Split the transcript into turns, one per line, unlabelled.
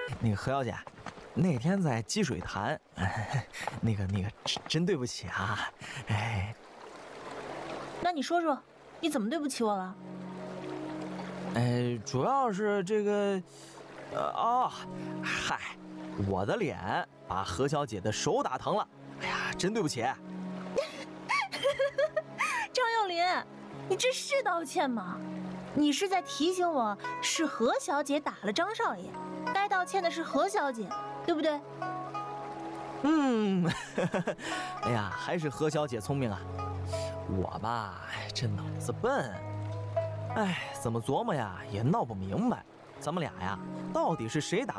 那个何小姐，那天在积水潭，那个真对不起啊，哎。
那你说说，你怎么对不起我了？
主要是这个，嗨，我的脸把何小姐的手打疼了，哎呀，真对不起。
张幼林，你这是道歉吗？你是在提醒我是何小姐打了张少爷，该道歉的是何小姐，对不对？
哎呀，还是何小姐聪明啊，我吧，这脑子笨，哎，怎么琢磨呀也闹不明白，咱们俩呀，到底是谁打